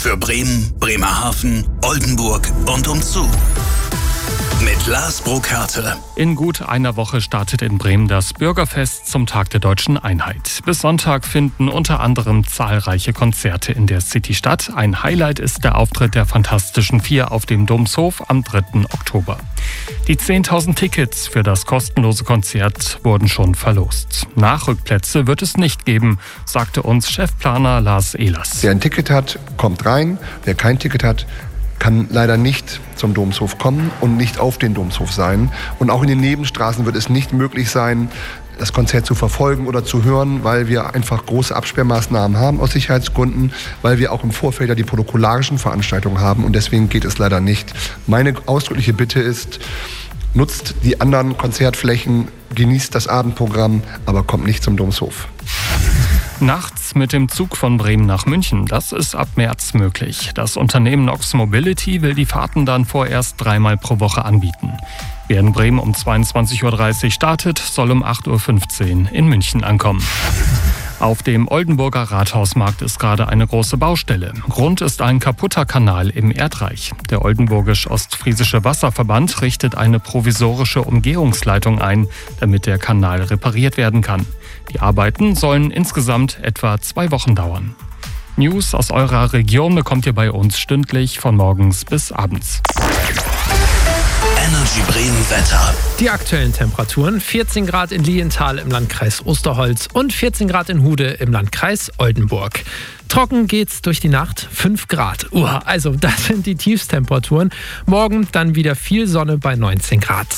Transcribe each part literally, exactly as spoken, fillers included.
für Bremen, Bremerhaven, Oldenburg und umzu. Mit Lars Burkhardt. In gut einer Woche startet in Bremen das Bürgerfest zum Tag der Deutschen Einheit. Bis Sonntag finden unter anderem zahlreiche Konzerte in der City statt. Ein Highlight ist der Auftritt der Fantastischen Vier auf dem Domshof am dritten Oktober. Die zehntausend Tickets für das kostenlose Konzert wurden schon verlost. Nachrückplätze wird es nicht geben, sagte uns Chefplaner Lars Ehlers. Wer ein Ticket hat, kommt rein. Wer kein Ticket hat, kann leider nicht zum Domshof kommen und nicht auf den Domshof sein. Und auch in den Nebenstraßen wird es nicht möglich sein, das Konzert zu verfolgen oder zu hören, weil wir einfach große Absperrmaßnahmen haben aus Sicherheitsgründen, weil wir auch im Vorfeld ja die protokollarischen Veranstaltungen haben und deswegen geht es leider nicht. Meine ausdrückliche Bitte ist, nutzt die anderen Konzertflächen, genießt das Abendprogramm, aber kommt nicht zum Domshof. Nachts mit dem Zug von Bremen nach München, das ist ab März möglich. Das Unternehmen Nox Mobility will die Fahrten dann vorerst dreimal pro Woche anbieten. Wer in Bremen um zweiundzwanzig Uhr dreißig startet, soll um acht Uhr fünfzehn in München ankommen. Auf dem Oldenburger Rathausmarkt ist gerade eine große Baustelle. Grund ist ein kaputter Kanal im Erdreich. Der Oldenburgisch-Ostfriesische Wasserverband richtet eine provisorische Umgehungsleitung ein, damit der Kanal repariert werden kann. Die Arbeiten sollen insgesamt etwa zwei Wochen dauern. News aus eurer Region bekommt ihr bei uns stündlich von morgens bis abends. Energy Bremen Wetter. Die aktuellen Temperaturen: vierzehn Grad in Lienthal im Landkreis Osterholz und vierzehn Grad in Hude im Landkreis Oldenburg. Trocken geht's durch die Nacht, fünf Grad. Uah, also das sind die Tiefstemperaturen. Morgen dann wieder viel Sonne bei neunzehn Grad.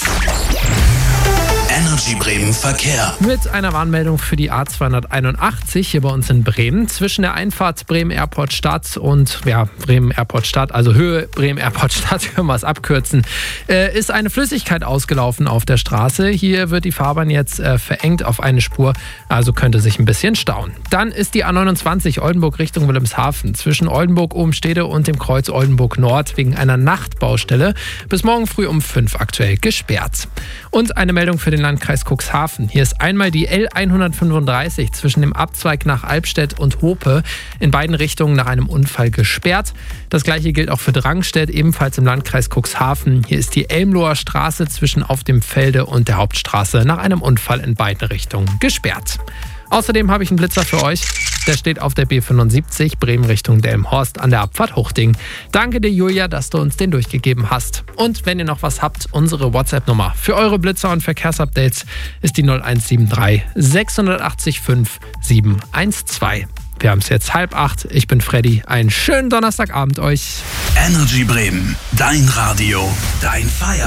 Energy Bremen Verkehr. Mit einer Warnmeldung für die A zweihunderteinundachtzig hier bei uns in Bremen. Zwischen der Einfahrt Bremen Airport Stadt und ja, Bremen Airport Stadt, also Höhe Bremen Airport Stadt, können wir es abkürzen, äh, ist eine Flüssigkeit ausgelaufen auf der Straße. Hier wird die Fahrbahn jetzt äh, verengt auf eine Spur, also könnte sich ein bisschen stauen. Dann ist die A neunundzwanzig Oldenburg Richtung Wilhelmshaven zwischen Oldenburg-Obenstede und dem Kreuz Oldenburg Nord wegen einer Nachtbaustelle bis morgen früh um fünf aktuell gesperrt. Und eine Meldung für den Landkreis Cuxhaven. Hier ist einmal die L hundertfünfunddreißig zwischen dem Abzweig nach Albstedt und Hope in beiden Richtungen nach einem Unfall gesperrt. Das gleiche gilt auch für Drangstedt, ebenfalls im Landkreis Cuxhaven. Hier ist die Elmloher Straße zwischen Auf dem Felde und der Hauptstraße nach einem Unfall in beiden Richtungen gesperrt. Außerdem habe ich einen Blitzer für euch. Der steht auf der B fünfundsiebzig, Bremen Richtung Delmenhorst an der Abfahrt Huchting. Danke dir, Julia, dass du uns den durchgegeben hast. Und wenn ihr noch was habt, unsere WhatsApp-Nummer für eure Blitzer und Verkehrsupdates ist die null eins sieben drei sechs acht fünf sieben eins zwei. Wir haben es jetzt halb acht. Ich bin Freddy. Einen schönen Donnerstagabend euch. Energy Bremen, dein Radio, dein Feierabend.